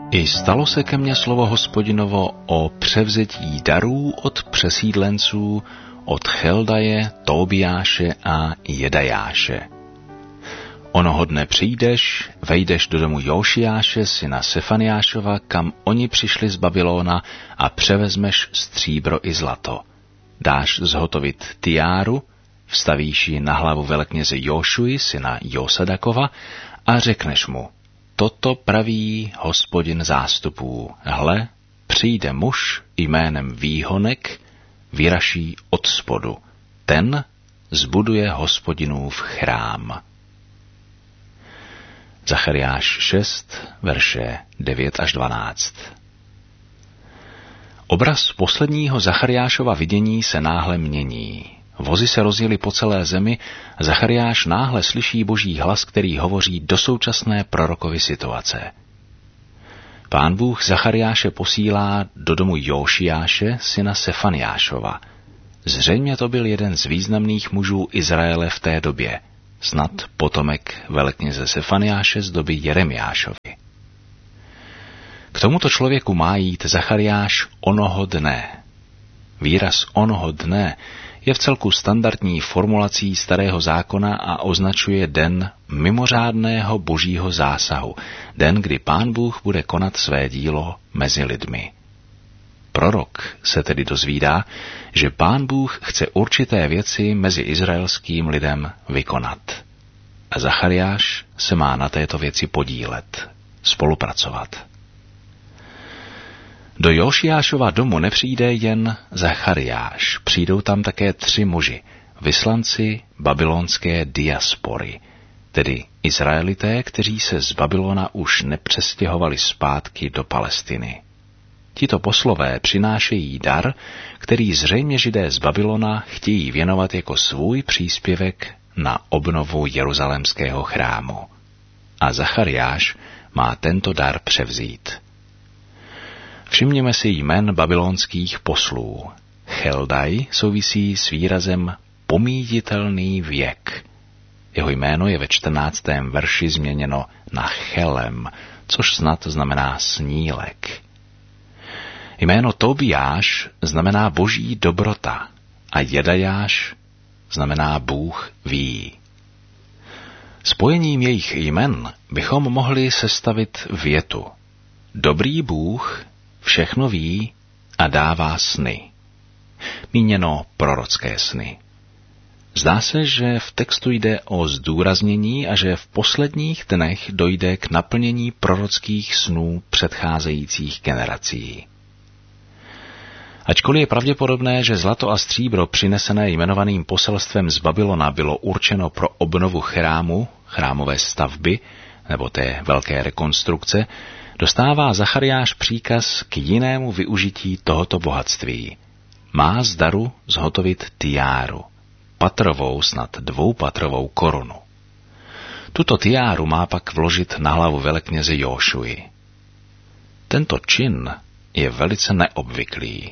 I stalo se ke mně slovo Hospodinovo o převzetí darů od přesídlenců, od Cheldaje, Tobiáše a Jedajáše. Onoho dne přijdeš, vejdeš do domu Jóšiáše, syna Sefaniášova, kam oni přišli z Babylona, a převezmeš stříbro i zlato. Dáš zhotovit tiáru, vstavíš ji na hlavu velekněze Jóšuji, syna Josadakova, a řekneš mu: toto praví Hospodin zástupů. Hle, přijde muž jménem Výhonek, vyraší od spodu. Ten zbuduje Hospodinův chrám. Zachariáš 6, verše 9 až 12. Obraz posledního Zachariášova vidění se náhle mění. Vozy se rozjeli po celé zemi, Zachariáš náhle slyší Boží hlas, který hovoří do současné prorokovy situace. Pán Bůh Zachariáše posílá do domu Jóšiáše, syna Sefaniášova. Zřejmě to byl jeden z významných mužů Izraele v té době, snad potomek velekněze Sefaniáše z doby Jeremiášovy. K tomuto člověku má jít Zachariáš onoho dne. Výraz onoho dne je vcelku standardní formulací Starého zákona a označuje den mimořádného božího zásahu, den, kdy Pán Bůh bude konat své dílo mezi lidmi. Prorok se tedy dozvídá, že Pán Bůh chce určité věci mezi izraelským lidem vykonat. A Zachariáš se má na této věci podílet, spolupracovat. Do Jóšiášova domu nepřijde jen Zachariáš, přijdou tam také 3 muži, vyslanci babylonské diaspory, tedy Izraelité, kteří se z Babylona už nepřestěhovali zpátky do Palestiny. Tito poslové přinášejí dar, který zřejmě Židé z Babylona chtějí věnovat jako svůj příspěvek na obnovu jeruzalémského chrámu. A Zachariáš má tento dar převzít. Všimněme si jmen babylonských poslů. Cheldaj souvisí s výrazem pomíjitelný věk. Jeho jméno je ve 14. verši změněno na Chelem, což snad znamená snílek. Jméno Tobiáš znamená boží dobrota a Jedajáš znamená Bůh ví. Spojením jejich jmen bychom mohli sestavit větu: dobrý Bůh všechno ví a dává sny. Míněno prorocké sny. Zdá se, že v textu jde o zdůraznění a že v posledních dnech dojde k naplnění prorockých snů předcházejících generací. Ačkoliv je pravděpodobné, že zlato a stříbro přinesené jmenovaným poselstvem z Babylona bylo určeno pro obnovu chrámu, chrámové stavby nebo té velké rekonstrukce, dostává Zachariáš příkaz k jinému využití tohoto bohatství. Má z daru zhotovit tiáru, patrovou, snad 2patrovou korunu. Tuto tiáru má pak vložit na hlavu velekněze Jóšuji. Tento čin je velice neobvyklý.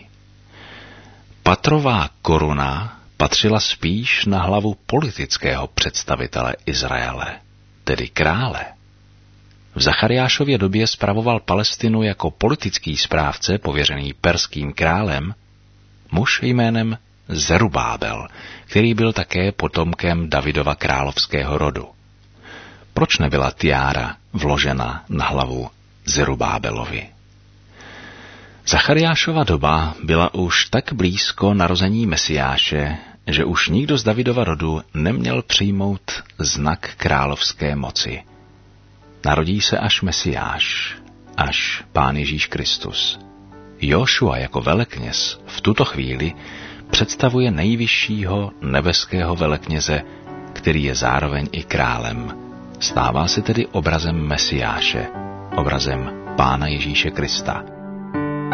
Patrová koruna patřila spíš na hlavu politického představitele Izraele, tedy krále. V Zachariášově době spravoval Palestinu jako politický správce pověřený perským králem muž jménem Zerubábel, který byl také potomkem Davidova královského rodu. Proč nebyla tiára vložena na hlavu Zerubábelovi? Zachariášova doba byla už tak blízko narození Mesiáše, že už nikdo z Davidova rodu neměl přijmout znak královské moci. Narodí se až Mesiáš, až Pán Ježíš Kristus. Jošua jako velekněz v tuto chvíli představuje nejvyššího nebeského velekněze, který je zároveň i králem. Stává se tedy obrazem Mesiáše, obrazem Pána Ježíše Krista.